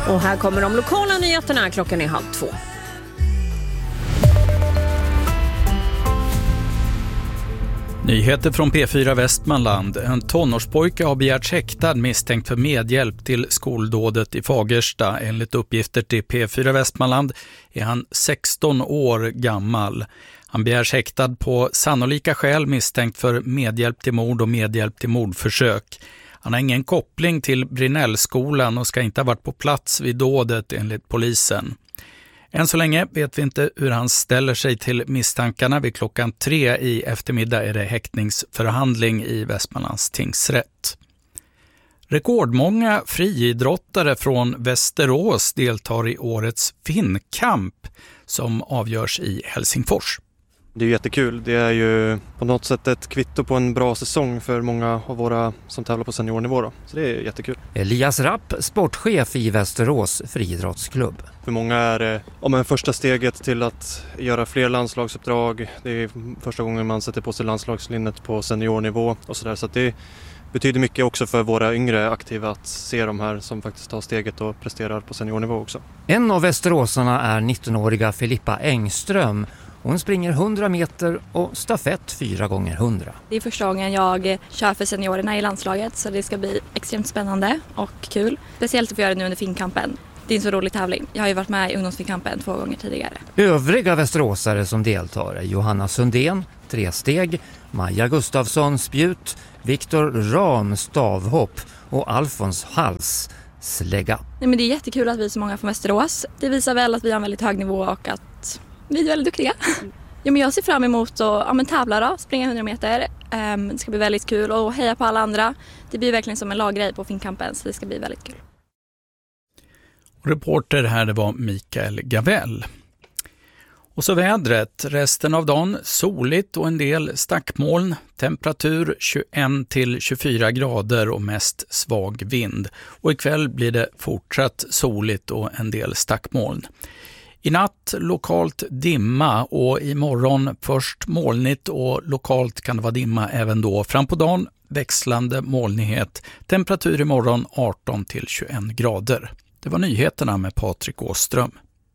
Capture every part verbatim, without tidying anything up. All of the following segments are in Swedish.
Och här kommer de lokala nyheterna. Klockan är halv två. Nyheter från P fyra Västmanland. En tonårspojke har begärts häktad misstänkt för medhjälp till skoldådet i Fagersta. Enligt uppgifter till P fyra Västmanland är han sexton år gammal. Han begärs häktad på sannolika skäl misstänkt för medhjälp till mord och medhjälp till mordförsök. Han har ingen koppling till Brinellskolan och ska inte ha varit på plats vid dådet enligt polisen. Än så länge vet vi inte hur han ställer sig till misstankarna. Vid klockan tre i eftermiddag är det häktningsförhandling i Västmanlands tingsrätt. Rekordmånga friidrottare från Västerås deltar i årets Finnkamp som avgörs i Helsingfors. Det är jättekul. Det är ju på något sätt ett kvitto på en bra säsong för många av våra som tävlar på seniornivå då. Så det är jättekul. Elias Rapp, sportchef i Västerås friidrottsklubb. För många är det ja, men första steget till att göra fler landslagsuppdrag. Det är första gången man sätter på sig landslagslinnet på seniornivå och sådär. Så att det betyder mycket också för våra yngre aktiva att se de här som faktiskt tar steget och presterar på seniornivå också. En av västeråsarna är nittonåriga Filippa Engström. Hon springer hundra meter och stafett fyra gånger hundra. Det är första gången jag kör för seniorerna i landslaget så det ska bli extremt spännande och kul. Speciellt att få göra det nu under Finnkampen. Det är en så rolig tävling. Jag har ju varit med i ungdomsfinnkampen två gånger tidigare. Övriga västeråsare som deltar är Johanna Sundén, tresteg, Maja Gustafsson, spjut, Viktor Ram, stavhopp och Alfons Hals, slägga. Nej, men det är jättekul att vi är så många från Västerås. Det visar väl att vi har en väldigt hög nivå och att vi är väldigt duktiga. Ja, men jag ser fram emot att ja, men tävla då, springa hundra meter. Um, det ska bli väldigt kul och heja på alla andra. Det blir verkligen som en laggrej på Finnkampen så det ska bli väldigt kul. Reporter här det var Mikael Gavell. Och så vädret. Resten av dagen soligt och en del stackmoln. Temperatur tjugoett till tjugofyra grader och mest svag vind. Och ikväll blir det fortsatt soligt och en del stackmoln. I natt lokalt dimma och imorgon först molnigt och lokalt kan det vara dimma även då. Fram på dagen växlande molnighet. Temperatur imorgon arton till tjugoett grader. Det var nyheterna med Patrik Åström.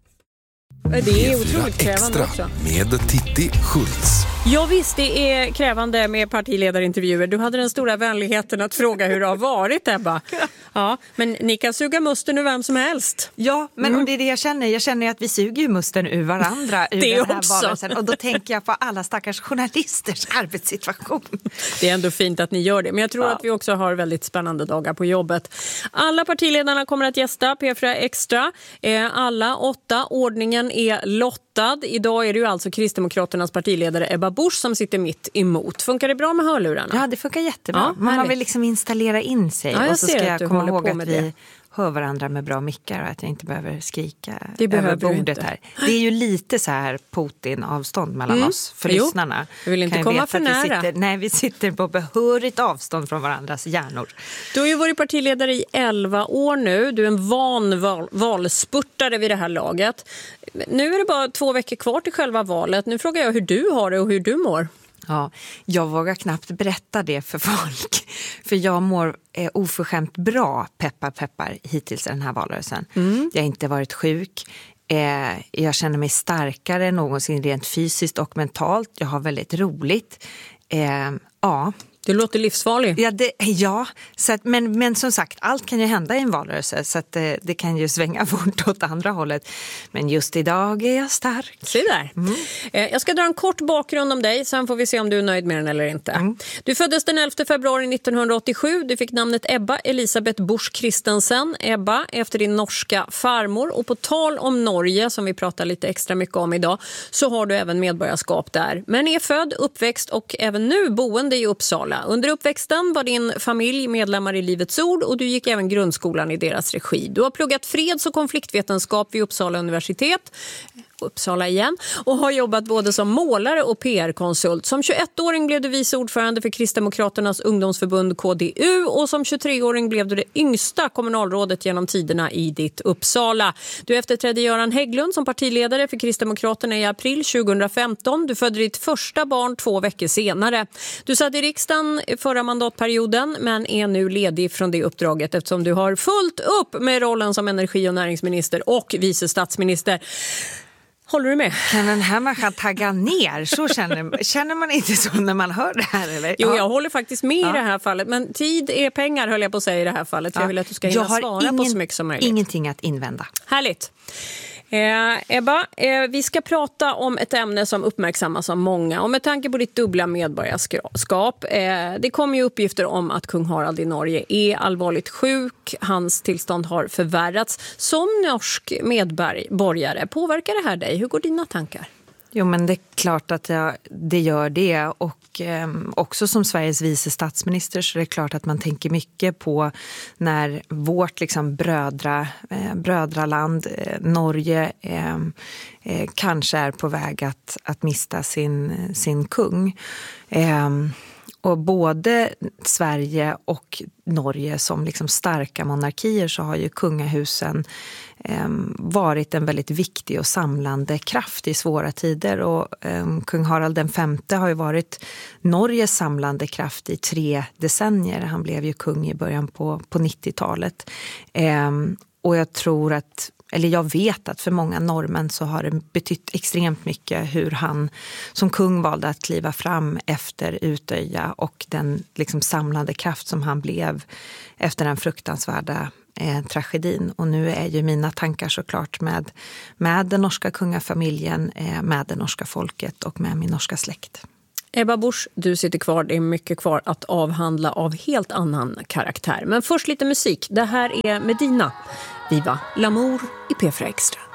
Det är otroligt krävande också. Med Titti Schultz. Ja visst, det är krävande med partiledarintervjuer. Du hade den stora vänligheten att fråga hur det har varit, Ebba. Ja, men ni kan suga musten ur vem som helst. Ja, men mm. och det är det jag känner. Jag känner att vi suger ju musten ur varandra ur det den här också. valrörelsen. Och då tänker jag på alla stackars journalisters arbetssituation. Det är ändå fint att ni gör det. Men jag tror ja. att vi också har väldigt spännande dagar på jobbet. Alla partiledarna kommer att gästa P fyra Extra. Alla åtta. Ordningen är lottad. Idag är det ju alltså Kristdemokraternas partiledare Ebba Busch som sitter mitt emot. Funkar det bra med hörlurarna? Ja, det funkar jättebra. Ja, man har väl liksom installera in sig. Ja, och så ska jag, jag komma ihåg att vi det. hör varandra med bra mickar och att jag inte behöver skrika det över bordet inte. här. Det är ju lite så här Putin-avstånd mellan mm. oss för jo. lyssnarna. Vi vill inte kan komma för vi nära. Sitter, nej, vi sitter på behörigt avstånd från varandras hjärnor. Du har ju varit partiledare i elva år nu. Du är en van val- valspurtare vid det här laget. Nu är det bara två veckor kvar till själva valet. Nu frågar jag hur du har det och hur du mår. Ja, jag vågar knappt berätta det för folk. För jag mår eh, oförskämt bra, peppar peppar, hittills i den här valrörelsen. Mm. Jag har inte varit sjuk. Eh, jag känner mig starkare än någonsin rent fysiskt och mentalt. Jag har väldigt roligt. Eh, ja. Du låter livsfarlig. Ja, det, ja så att, men, men som sagt, allt kan ju hända i en valrörelse så att det, det kan ju svänga fort åt andra hållet. Men just idag är jag stark. Se där. Mm. Eh, jag ska dra en kort bakgrund om dig, sen får vi se om du är nöjd med den eller inte. Mm. Du föddes den elfte februari nittonhundraåttiosju. Du fick namnet Ebba Elisabeth Busch Christensen. Ebba efter din norska farmor. Och på tal om Norge, som vi pratar lite extra mycket om idag, så har du även medborgarskap där. Men är född, uppväxt och även nu boende i Uppsala. Under uppväxten var din familj medlemmar i Livets Ord och du gick även grundskolan i deras regi. Du har pluggat freds- och konfliktvetenskap vid Uppsala universitet Uppsala igen, och har jobbat både som målare och P R-konsult. Som tjugoettåring blev du vice ordförande för Kristdemokraternas ungdomsförbund K D U, och som tjugotreåring blev du det yngsta kommunalrådet genom tiderna i ditt Uppsala. Du efterträdde Göran Hägglund som partiledare för Kristdemokraterna i april tjugohundrafemton. Du födde ditt första barn två veckor senare. Du satt i riksdagen förra mandatperioden men är nu ledig från det uppdraget eftersom du har fullt upp med rollen som energi- och näringsminister och vice statsminister. Håller du med? Kan den här människan tagga ner? Så känner, känner man inte så när man hör det här? Eller? Jo, ja. jag håller faktiskt med ja. i det här fallet. Men tid är pengar, höll jag på att säga i det här fallet. För ja. jag vill att du ska hinna svara ingen, på så mycket som möjligt. Ingenting att invända. Härligt. Eh, Ebba, eh, vi ska prata om ett ämne som uppmärksammas av många. Och med tanke på ditt dubbla medborgarskap. Eh, det kommer ju uppgifter om att kung Harald i Norge är allvarligt sjuk. Hans tillstånd har förvärrats. Som norsk medborgare, påverkar det här dig? Hur går dina tankar? Jo, men det är klart att jag, det gör det, och eh, också som Sveriges vice statsminister så är det klart att man tänker mycket på när vårt liksom brödra, eh, brödraland eh, Norge eh, eh, kanske är på väg att, att mista sin, sin kung. Eh, Och både Sverige och Norge som liksom starka monarkier så har ju kungahusen eh, varit en väldigt viktig och samlande kraft i svåra tider. Och eh, kung Harald den femte har ju varit Norges samlande kraft i tre decennier. Han blev ju kung i början på, på nittiotalet. Eh, och jag tror att Eller jag vet att för många norrmän så har det betytt extremt mycket hur han som kung valde att kliva fram efter Utöja och den liksom samlande kraft som han blev efter den fruktansvärda eh, tragedin. Och nu är ju mina tankar såklart med, med den norska kungafamiljen, eh, med det norska folket och med min norska släkt. Ebba Busch, du sitter kvar. Det är mycket kvar att avhandla av helt annan karaktär. Men först lite musik. Det här är Medina. Viva L'amour i P fyra Extra.